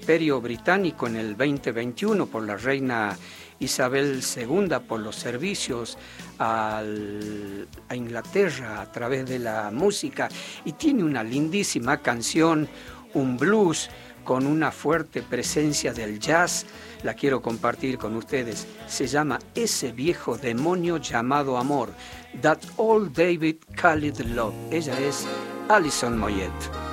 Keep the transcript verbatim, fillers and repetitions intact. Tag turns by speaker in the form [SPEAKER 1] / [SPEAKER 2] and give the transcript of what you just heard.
[SPEAKER 1] Imperio Británico en el veinte veintiuno por la reina Isabel segunda, por los servicios al, a Inglaterra a través de la música, y tiene una lindísima canción, un blues con una fuerte presencia del jazz. La quiero compartir con ustedes. Se llama Ese viejo demonio llamado amor. That Old David Called Love. Ella es Alison Moyet.